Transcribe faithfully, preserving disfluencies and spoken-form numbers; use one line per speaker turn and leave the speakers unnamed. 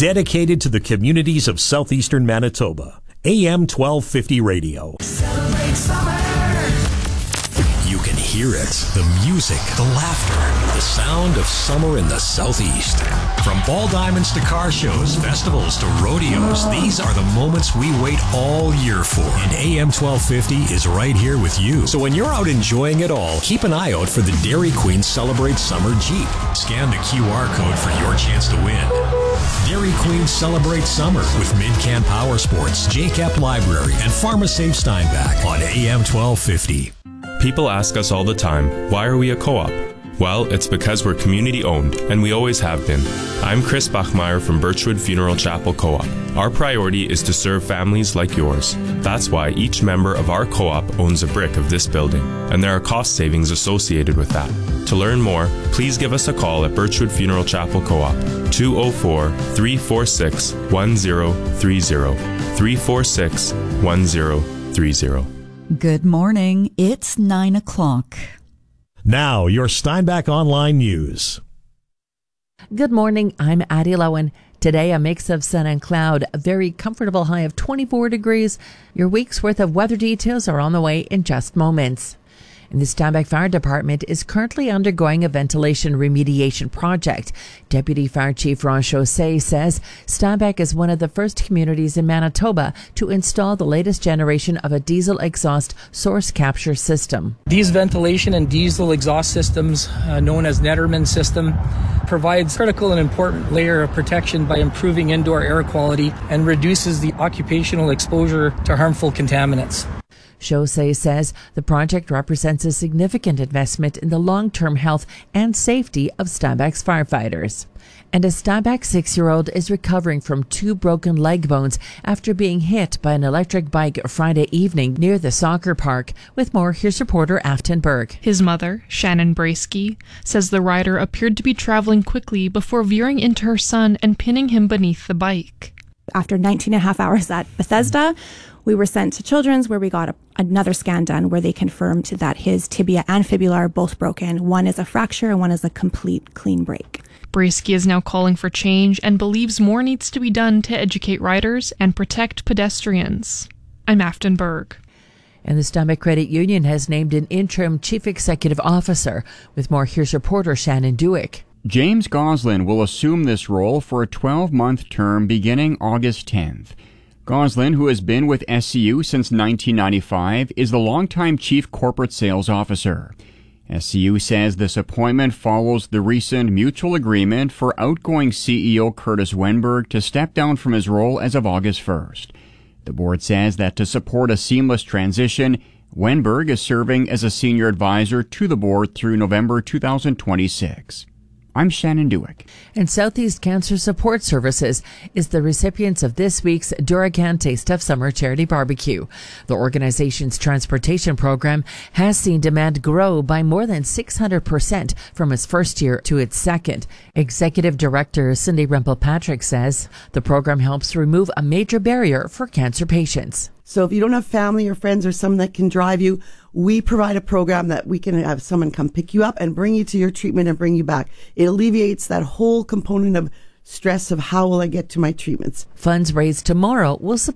Dedicated to the communities of southeastern Manitoba. A M twelve fifty Radio.
Celebrate summer.
You can hear it. The music, the laughter, the sound of summer in the southeast. From ball diamonds to car shows, festivals to rodeos, these are the moments we wait all year for. And A M twelve fifty is right here with you. So when you're out enjoying it all, keep an eye out for the Dairy Queen Celebrate Summer Jeep. Scan the Q R code for your chance to win. Dairy Queen Celebrate Summer with Mid-Can Power Sports, J C A P Library, and PharmaSafe Steinbach on A M twelve fifty.
People ask us all the time, why are we a co-op? Well, it's because we're community-owned, and we always have been. I'm Chris Bachmeyer from Birchwood Funeral Chapel Co-op. Our priority is to serve families like yours. That's why each member of our co-op owns a brick of this building, and there are cost savings associated with that. To learn more, please give us a call at Birchwood Funeral Chapel Co-op, two oh four, three four six, one oh three oh, three four six, one oh three oh.
Good morning. It's nine o'clock.
Now, your Steinbach Online News.
Good morning. I'm Addie Lowen. Today, a mix of sun and cloud, a very comfortable high of twenty-four degrees. Your week's worth of weather details are on the way in just moments. And the Steinbach Fire Department is currently undergoing a ventilation remediation project. Deputy Fire Chief Ron Chaussee says Steinbach is one of the first communities in Manitoba to install the latest generation of a diesel exhaust source capture system.
These ventilation and diesel exhaust systems, uh, known as Netterman system, provides critical and important layer of protection by improving indoor air quality and reduces the occupational exposure to harmful contaminants.
Chaussee says the project represents a significant investment in the long-term health and safety of Steinbach's firefighters. And a Steinbach six-year-old is recovering from two broken leg bones after being hit by an electric bike Friday evening near the soccer park. With more, here's reporter Afton Berg.
His mother, Shannon Brasky, says the rider appeared to be traveling quickly before veering into her son and pinning him beneath the bike.
After nineteen and a half hours at Bethesda, we were sent to Children's where we got a, another scan done where they confirmed that his tibia and fibula are both broken. One is a fracture and one is a complete clean break.
Brasky is now calling for change and believes more needs to be done to educate riders and protect pedestrians. I'm Afton Berg.
And the Steinbach Credit Union has named an interim chief executive officer. With more, here's reporter Shannon Dewick.
James Goslin will assume this role for a twelve-month term beginning August tenth. Goslin, who has been with S C U since nineteen ninety-five, is the longtime chief corporate sales officer. S C U says this appointment follows the recent mutual agreement for outgoing C E O Curtis Wenberg to step down from his role as of August first. The board says that to support a seamless transition, Wenberg is serving as a senior advisor to the board through November two thousand twenty-six. I'm Shannon Dewick.
And Southeast Cancer Support Services is the recipients of this week's Duracan Taste of Summer Charity Barbecue. The organization's transportation program has seen demand grow by more than six hundred percent from its first year to its second. Executive Director Cindy Rempel-Patrick says the program helps remove a major barrier for cancer patients.
So if you don't have family or friends or someone that can drive you, we provide a program that we can have someone come pick you up and bring you to your treatment and bring you back. It alleviates that whole component of stress of how will I get to my treatments.
Funds raised tomorrow will support